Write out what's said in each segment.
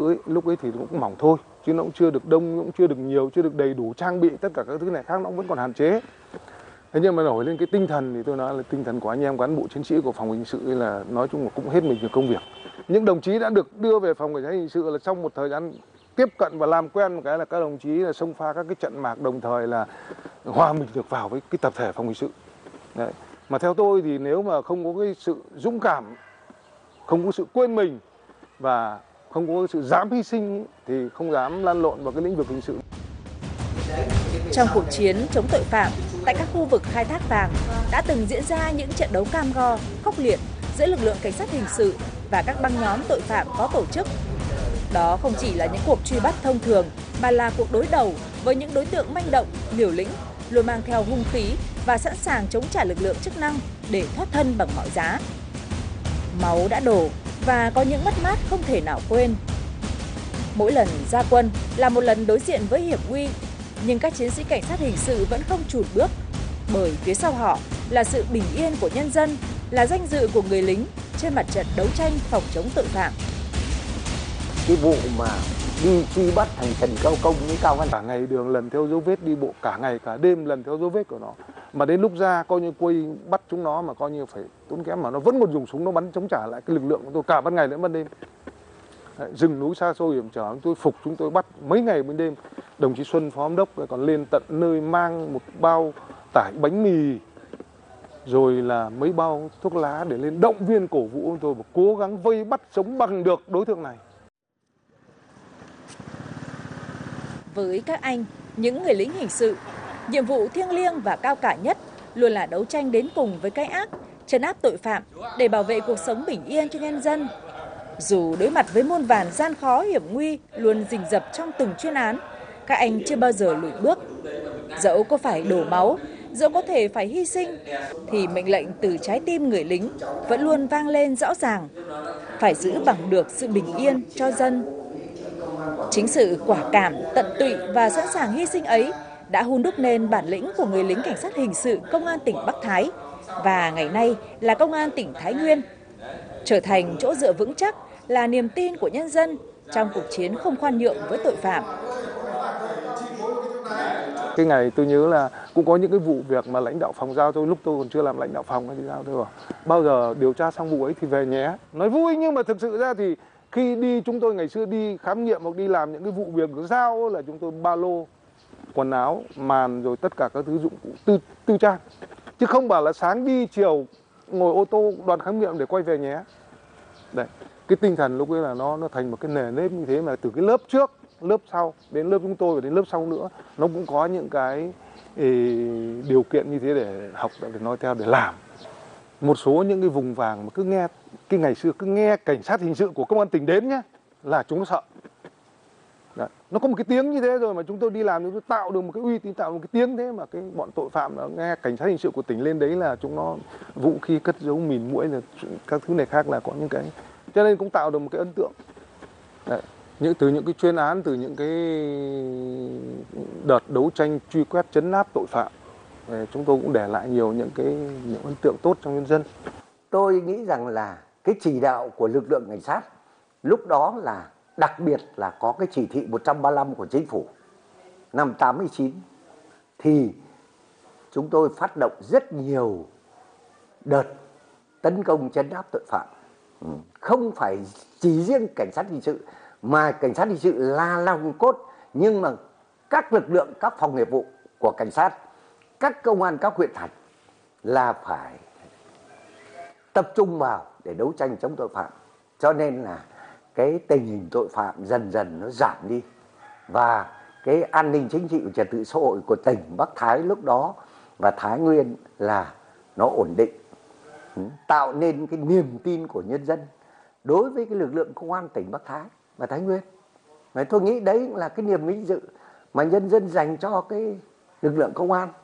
ấy, lúc ấy thì cũng mỏng thôi, chứ nó cũng chưa được đông, cũng chưa được nhiều, chưa được đầy đủ trang bị, tất cả các thứ này khác nó vẫn còn hạn chế. Thế nhưng mà nổi lên cái tinh thần thì tôi nói là tinh thần của anh em cán bộ chiến sĩ của phòng hình sự là nói chung là cũng hết mình về công việc. Những đồng chí đã được đưa về phòng cảnh sát hình sự là trong một thời gian tiếp cận và làm quen một cái là các đồng chí là xông pha các cái trận mạc, đồng thời là hòa mình được vào với cái tập thể phòng hình sự. Đấy. Mà theo tôi thì nếu mà không có cái sự dũng cảm, không có sự quên mình và không có sự dám hy sinh thì không dám lăn lộn vào cái lĩnh vực hình sự. Trong cuộc chiến chống tội phạm tại các khu vực khai thác vàng đã từng diễn ra những trận đấu cam go, khốc liệt giữa lực lượng cảnh sát hình sự và các băng nhóm tội phạm có tổ chức. Đó không chỉ là những cuộc truy bắt thông thường mà là cuộc đối đầu với những đối tượng manh động, liều lĩnh, luôn mang theo hung khí và sẵn sàng chống trả lực lượng chức năng để thoát thân bằng mọi giá. Máu đã đổ và có những mất mát không thể nào quên. Mỗi lần ra quân là một lần đối diện với hiểm nguy, nhưng các chiến sĩ cảnh sát hình sự vẫn không chùn bước, bởi phía sau họ là sự bình yên của nhân dân, là danh dự của người lính trên mặt trận đấu tranh phòng chống tội phạm. Cái vụ mà đi truy bắt thành Trần Cao Công với Cao Văn cả ngày đường lần theo dấu vết, đi bộ cả ngày cả đêm lần theo dấu vết của nó, mà đến lúc ra coi như quay bắt chúng nó mà coi như phải tốn kém, mà nó vẫn còn dùng súng nó bắn chống trả lại cái lực lượng của tôi cả ban ngày lẫn ban đêm. Đấy, rừng núi xa xôi hiểm trở chúng tôi phục, chúng tôi bắt mấy ngày bên đêm. Đồng chí Xuân phó giám đốc còn lên tận nơi mang một bao tải bánh mì rồi là mấy bao thuốc lá để lên động viên cổ vũ chúng tôi và cố gắng vây bắt sống bằng được đối tượng này. Với các anh, những người lính hình sự, nhiệm vụ thiêng liêng và cao cả nhất luôn là đấu tranh đến cùng với cái ác, trấn áp tội phạm để bảo vệ cuộc sống bình yên cho nhân dân. Dù đối mặt với muôn vàn gian khó hiểm nguy luôn rình rập trong từng chuyên án, các anh chưa bao giờ lùi bước. Dẫu có phải đổ máu, dẫu có thể phải hy sinh, thì mệnh lệnh từ trái tim người lính vẫn luôn vang lên rõ ràng, phải giữ bằng được sự bình yên cho dân. Chính sự quả cảm, tận tụy và sẵn sàng hy sinh ấy đã hun đúc nên bản lĩnh của người lính cảnh sát hình sự Công an tỉnh Bắc Thái và ngày nay là Công an tỉnh Thái Nguyên, trở thành chỗ dựa vững chắc, là niềm tin của nhân dân trong cuộc chiến không khoan nhượng với tội phạm. Cái ngày tôi nhớ là cũng có những cái vụ việc mà lãnh đạo phòng giao tôi, lúc tôi còn chưa làm lãnh đạo phòng thì giao tôi bảo bao giờ điều tra xong vụ ấy thì về nhé. Nói vui nhưng mà thực sự ra thì khi đi, chúng tôi ngày xưa đi khám nghiệm hoặc đi làm những cái vụ việc giao là chúng tôi ba lô, quần áo, màn rồi tất cả các thứ dụng cụ tư trang, chứ không bảo là sáng đi chiều ngồi ô tô đoàn khám nghiệm để quay về nhé. Đấy, cái tinh thần lúc ấy là nó thành một cái nề nếp như thế, mà từ cái lớp trước, lớp sau đến lớp chúng tôi và đến lớp sau nữa nó cũng có những cái điều kiện như thế để học, để nói theo, để làm. Một số những cái vùng vàng mà cứ nghe cái ngày xưa cứ nghe cảnh sát hình sự của công an tỉnh đến nhé là chúng nó sợ. Đấy, nó có một cái tiếng như thế rồi mà chúng tôi đi làm, chúng tôi tạo được một cái uy tín, tạo được một cái tiếng thế mà cái bọn tội phạm nó nghe cảnh sát hình sự của tỉnh lên đấy là chúng nó vũ khí cất giấu mìn muỗi là các thứ này khác là có những cái, cho nên cũng tạo được một cái ấn tượng. Đấy, từ những cái chuyên án, từ những cái đợt đấu tranh truy quét trấn áp tội phạm, chúng tôi cũng để lại những ấn tượng tốt trong nhân dân. Tôi nghĩ rằng là cái chỉ đạo của lực lượng cảnh sát lúc đó là đặc biệt là có cái chỉ thị 135 của chính phủ năm 89 thì chúng tôi phát động rất nhiều đợt tấn công trấn áp tội phạm. Không phải chỉ riêng cảnh sát hình sự mà cảnh sát hình sự là nòng cốt, nhưng mà các lực lượng, các phòng nghiệp vụ của cảnh sát, các công an các huyện thành là phải tập trung vào để đấu tranh chống tội phạm. Cho nên là cái tình hình tội phạm dần dần nó giảm đi và cái an ninh chính trị và trật tự xã hội của tỉnh Bắc Thái lúc đó và Thái Nguyên là nó ổn định, tạo nên cái niềm tin của nhân dân đối với cái lực lượng công an tỉnh Bắc Thái và Thái Nguyên. Và tôi nghĩ đấy là cái niềm vinh dự mà nhân dân dành cho cái lực lượng công an.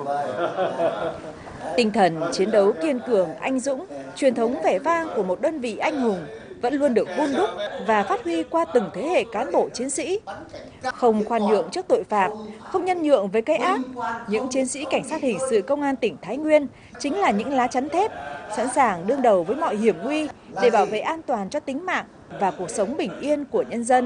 Tinh thần chiến đấu kiên cường, anh dũng, truyền thống vẻ vang của một đơn vị anh hùng vẫn luôn được hun đúc và phát huy qua từng thế hệ cán bộ chiến sĩ. Không khoan nhượng trước tội phạm, không nhân nhượng với cái ác, những chiến sĩ cảnh sát hình sự Công an tỉnh Thái Nguyên chính là những lá chắn thép, sẵn sàng đương đầu với mọi hiểm nguy để bảo vệ an toàn cho tính mạng và cuộc sống bình yên của nhân dân.